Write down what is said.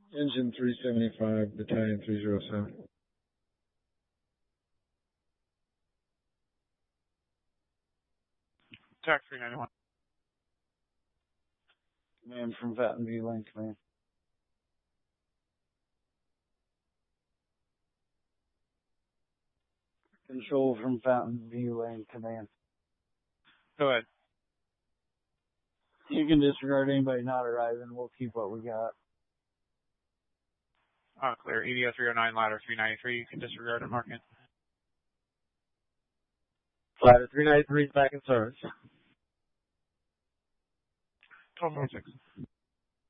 Engine 375, Battalion 307. TAC 391. Command from Fountain View Lane, command. Control from Fountain View Lane, command. Go ahead. You can disregard anybody not arriving. We'll keep what we got. Clear. EDO 309, ladder 393. You can disregard it, mark it. Ladder 393 is back in service. 1246.